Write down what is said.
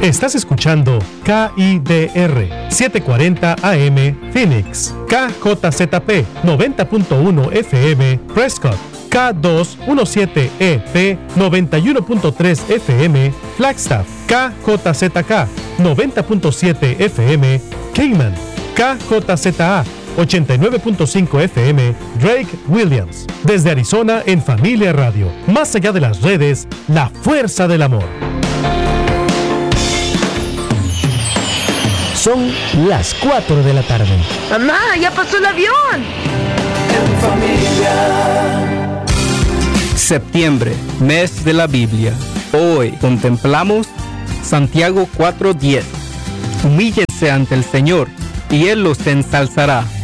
Estás escuchando KIDR 740 AM Phoenix, KJZP 90.1 FM Prescott, K217EP 91.3 FM Flagstaff, KJZK 90.7 FM Cayman, KJZA 89.5 FM Drake Williams. Desde Arizona en Familia Radio. Más allá de las redes, la fuerza del amor. Son las 4 de la tarde. ¡Mamá, ya pasó el avión! En familia. Septiembre, mes de la Biblia. Hoy contemplamos Santiago 4:10. Humíllense ante el Señor y Él los ensalzará.